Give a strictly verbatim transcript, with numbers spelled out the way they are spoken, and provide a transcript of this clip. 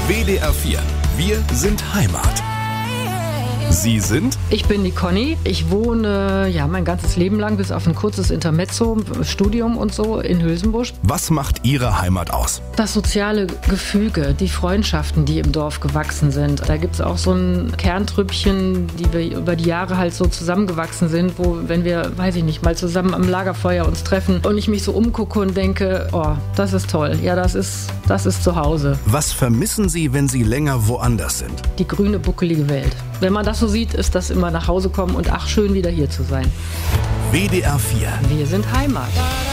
W D R vier. Wir sind Heimat. Sie sind? Ich bin die Conny. Ich wohne ja mein ganzes Leben lang, bis auf ein kurzes Intermezzo, Studium und so, in Hülsenbusch. Was macht Ihre Heimat aus? Das soziale Gefüge, die Freundschaften, die im Dorf gewachsen sind. Da gibt es auch so ein Kerntrüppchen, die wir über die Jahre halt so zusammengewachsen sind, wo, wenn wir, weiß ich nicht, mal zusammen am Lagerfeuer uns treffen und ich mich so umgucke und denke, oh, das ist toll. Ja, das ist, das ist zu Hause. Was vermissen Sie, wenn Sie länger woanders sind? Die grüne, buckelige Welt. Wenn man das so sieht, ist das immer nach Hause kommen und ach, schön wieder hier zu sein. W D R vier. Wir sind Heimat.